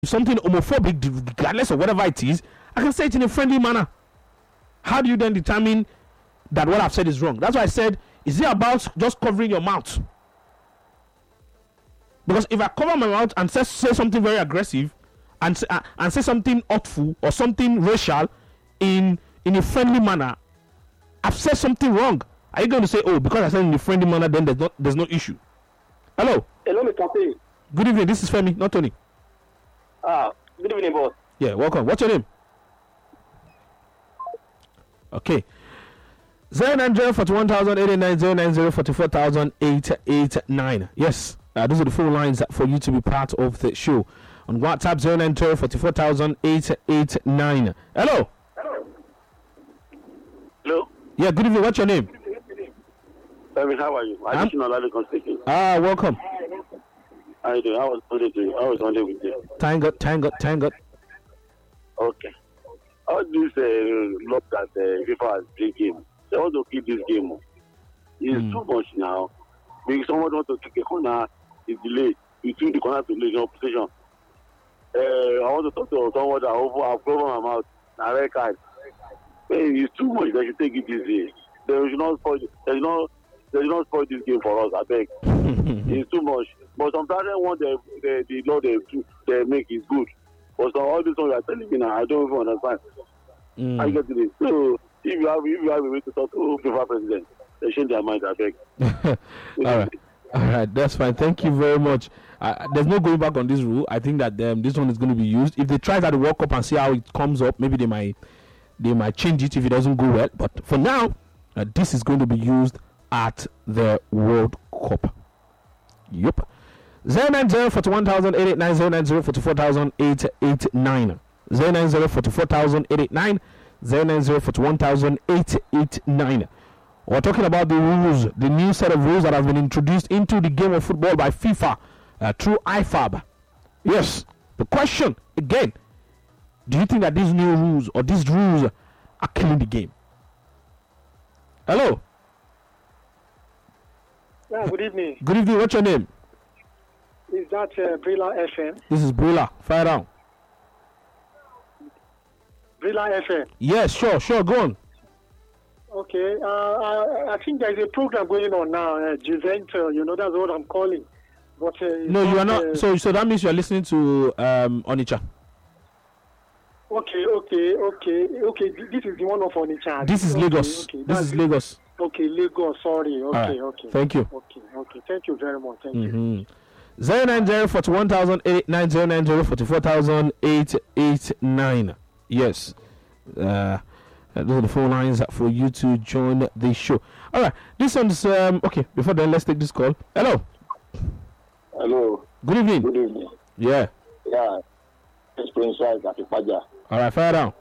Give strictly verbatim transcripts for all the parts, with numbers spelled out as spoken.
something homophobic, regardless of whatever it is, I can say it in a friendly manner. How do you then determine that what I've said is wrong? That's why I said, is it about just covering your mouth? Because if I cover my mouth and say, say something very aggressive and say, uh, and say something hurtful or something racial in in a friendly manner, I've said something wrong. Are you going to say, oh, because I said in a friendly manner, then there's not there's no issue? Hello. Hello, Mister P. Good evening. This is Femi, not Tony. Ah, good evening, boss. Yeah, welcome. What's your name? Okay. Zero nine zero forty one thousand eight eight nine zero nine zero forty four thousand eight eight nine. Yes, uh, those are the phone lines for you to be part of the show. On WhatsApp zero nine zero forty four thousand eight eight nine. Hello. Hello. Hello. Yeah, good evening. What's your name? Femi, how are you? I'm speaking. Ah, welcome. How are you doing? I was on you. I was on with you. Thank God, thank God, thank God. Okay. All this uh, love that uh, FIFA has played game. They want to keep this game. It's mm. too much now. Because someone wants to kick a corner, it's delayed. You think the corner to lose your position. Uh, I want to talk to someone that over, I've covered my mouth. I red card. Hey, it's too much. They should take it easy. They should not spoil. They should not. They should not spoil this game for us. I beg. It's too much. But sometimes what the the, the law they they make is good. But so all this one you are telling me now, I don't even understand. Mm. I get to this. So if you have if you have a way to talk to FIFA president, they change their mind. I beg. All right. All right, that's fine. Thank you very much. Uh, there's no going back on this rule. I think that um, this one is going to be used. If they try that World Cup and see how it comes up, maybe they might they might change it if it doesn't go well. But for now, uh, this is going to be used at the World Cup. Yep. zero nine zero forty one thousand eight eight nine zero nine zero forty four thousand eight eight nine zero nine zero forty four thousand eight eight nine zero nine zero forty one thousand eight eight nine. We're talking about the rules, the new set of rules that have been introduced into the game of football by FIFA uh, through I F A B. Yes, the question again: do you think that these new rules or these rules are killing the game? Hello. Yeah, good evening. Good evening. What's your name? Is that uh, Brilla F M? This is Brilla. Fire down. Brilla F M. Yes, sure, sure. Go on. Okay. Uh, I, I think there is a program going on now. Uh, Juventus, you know, that's what I'm calling. But uh, no, you are not. Uh, so, so that means you are listening to um, Onitsha. Okay, okay, okay, okay. This is the one of Onitsha. This is okay, Lagos. Okay. This is Lagos. Okay, Lagos. Sorry. Okay, right. okay. Thank you. Okay, okay. Thank you very much. Thank mm-hmm. you. Zero nine zero forty one thousand eight nine zero nine zero forty four thousand eight eight nine. Yes. Uh, those are the phone lines for you to join the show. All right. This one's um. Okay. Before then, let's take this call. Hello. Hello. Good evening. Good evening. Yeah. Yeah. It's Prince Rice at Ipaja. All right. Fire down.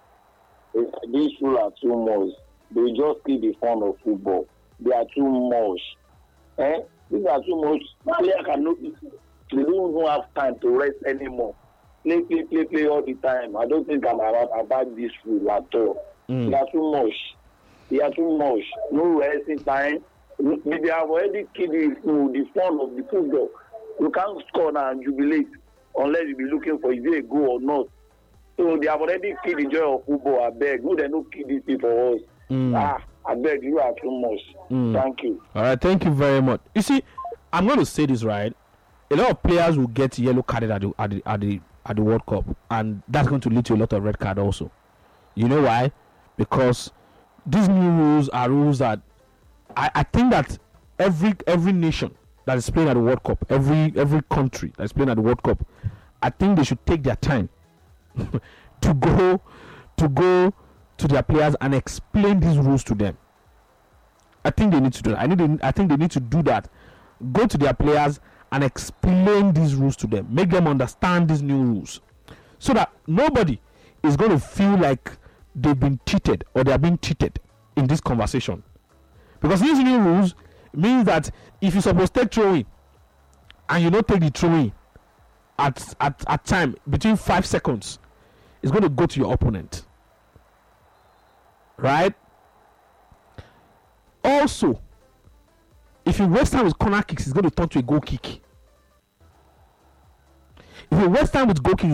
These rules are too much. They just keep the fun of football. They are too much. Eh? These are too much. Player cannot. They don't even have time to rest anymore. Play, play, play, play all the time. I don't think I'm about, about this rule at all. Mm. They are too much. They are too much. No resting time. They have already killed the, the fun of the football. You can't score now and jubilate unless you be looking for is it a goal or not. So they have already killed the joy of football. I beg. No, they don't kill these people for us. Mm. Ah, I beg you are too much. Mm. Thank you. All right, thank you very much. You see, I'm going to say this right. A lot of players will get yellow carded at the at the at the, at the World Cup, and that's going to lead to a lot of red card also. You know why? Because these new rules are rules that I, I think that every every nation that is playing at the World Cup, every every country that is playing at the World Cup, I think they should take their time to go to go to their players and explain these rules to them. I think they need to do that. I need. I think they need to do that. Go to their players and explain these rules to them. Make them understand these new rules, so that nobody is going to feel like they've been cheated or they are being cheated in this conversation. Because these new rules means that if you suppose take throwing and you don't take the throwing at at at time between five seconds, it's going to go to your opponent. Right? Also, if you waste time with corner kicks, it's going to turn to a goal kick. If you waste time with goal kicks,